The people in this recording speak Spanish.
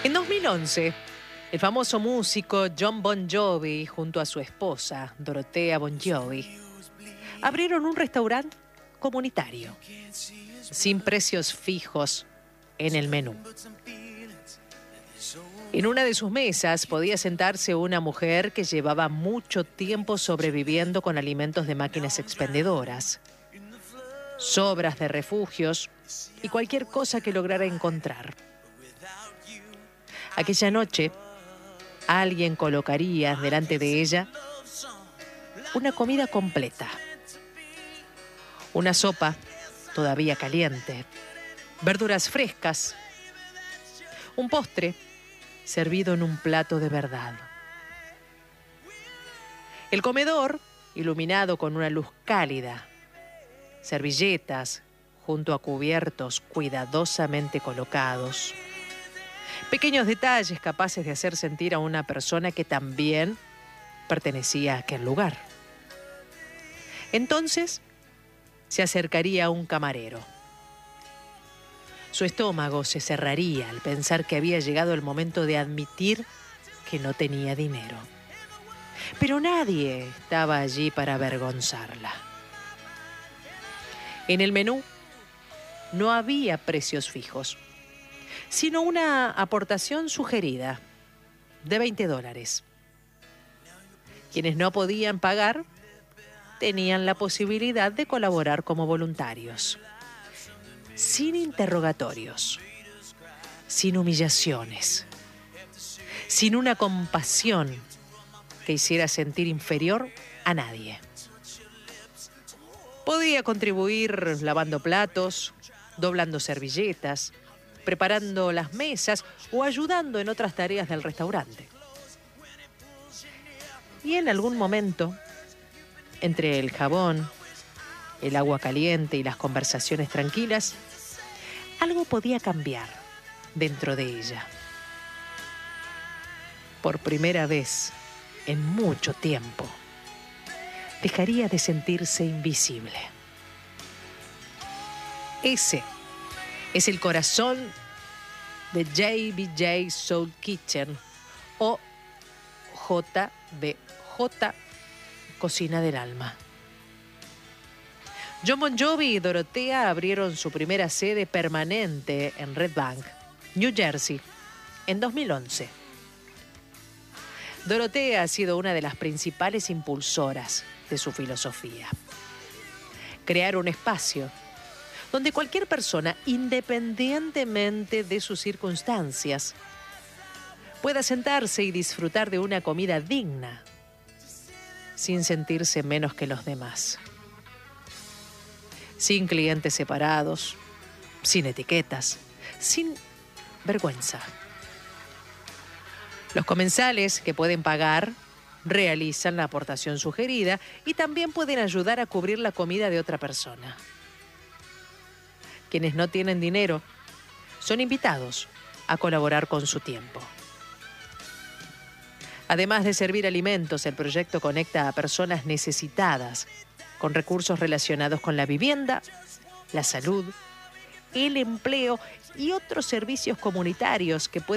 En 2011, el famoso músico Jon Bon Jovi, junto a su esposa, Dorothea Bon Jovi, abrieron un restaurante comunitario, sin precios fijos en el menú. En una de sus mesas podía sentarse una mujer que llevaba mucho tiempo sobreviviendo con alimentos de máquinas expendedoras, sobras de refugios y cualquier cosa que lograra encontrar. Aquella noche, alguien colocaría delante de ella una comida completa, una sopa todavía caliente, verduras frescas, un postre servido en un plato de verdad. El comedor, iluminado con una luz cálida, servilletas junto a cubiertos cuidadosamente colocados, pequeños detalles capaces de hacer sentir a una persona que también pertenecía a aquel lugar. Entonces se acercaría un camarero. Su estómago se cerraría al pensar que había llegado el momento de admitir que no tenía dinero. Pero nadie estaba allí para avergonzarla. En el menú no había precios fijos, sino una aportación sugerida de $20. Quienes no podían pagar tenían la posibilidad de colaborar como voluntarios, sin interrogatorios, sin humillaciones, sin una compasión que hiciera sentir inferior a nadie. Podía contribuir lavando platos, doblando servilletas, preparando las mesas o ayudando en otras tareas del restaurante. Y en algún momento, entre el jabón, el agua caliente y las conversaciones tranquilas, algo podía cambiar dentro de ella. Por primera vez en mucho tiempo, dejaría de sentirse invisible. Ese es el corazón de JBJ Soul Kitchen o JBJ Cocina del Alma. Jon Bon Jovi y Dorothea abrieron su primera sede permanente en Red Bank, New Jersey, en 2011. Dorothea ha sido una de las principales impulsoras de su filosofía. Crear un espacio donde cualquier persona, independientemente de sus circunstancias, pueda sentarse y disfrutar de una comida digna, sin sentirse menos que los demás. Sin clientes separados, sin etiquetas, sin vergüenza. Los comensales que pueden pagar realizan la aportación sugerida y también pueden ayudar a cubrir la comida de otra persona. Quienes no tienen dinero son invitados a colaborar con su tiempo. Además de servir alimentos, el proyecto conecta a personas necesitadas con recursos relacionados con la vivienda, la salud, el empleo y otros servicios comunitarios que pueden